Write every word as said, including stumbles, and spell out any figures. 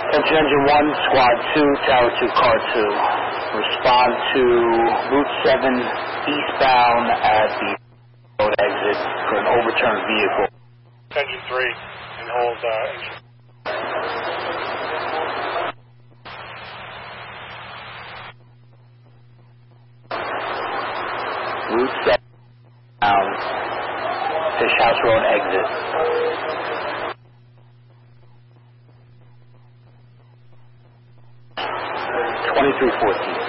Engine Engine one, Squad two, Tower two, Car two. Respond to Route seven eastbound at the road exit for an overturned vehicle. Engine three, and hold uh, engine. Route seven bound, Fish House Road exit. twenty-three fourteen.